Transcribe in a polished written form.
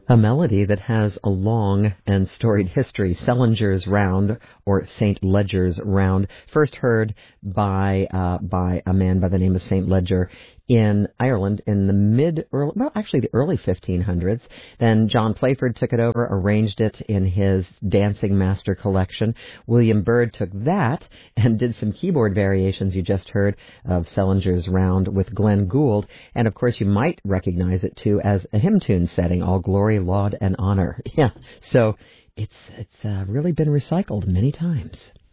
A melody that has a long and storied history, Sellinger's Round, or St. Ledger's Round, first heard by a man by the name of St. Ledger in Ireland in the the early 1500s. Then John Playford took it over, arranged it in his Dancing Master collection. William Byrd took that and did some keyboard variations you just heard of Sellinger's Round with Glenn Gould. And of course you might recognize it too as a hymn tune setting, All Glory, Laud, and Honor. Yeah, so it's really been recycled many times.